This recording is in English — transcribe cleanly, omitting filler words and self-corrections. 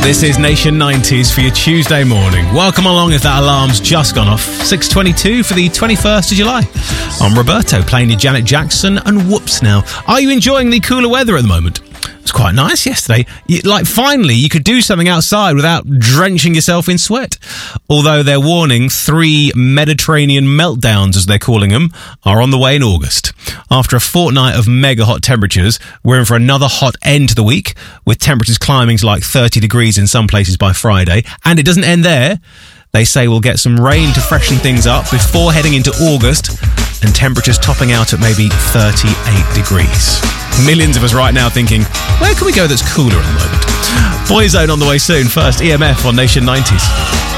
This is Nation 90s for your Tuesday morning. Welcome along if that alarm's just gone off. 6:22 for the 21st of July. I'm Roberto, playing you Janet Jackson and Whoops now. Are you enjoying the cooler weather at the moment? It was quite nice yesterday. Finally, you could do something outside without drenching yourself in sweat. Although they're warning 3 Mediterranean meltdowns, as they're calling them, are on the way in August. After a fortnight of mega hot temperatures, we're in for another hot end to the week, with temperatures climbing to like 30 degrees in some places by Friday. And it doesn't end there. They say we'll get some rain to freshen things up before heading into August, and temperatures topping out at maybe 38 degrees. Millions of us right now thinking, where can we go that's cooler at the moment? Boyzone on the way soon. First, EMF on Nation 90s.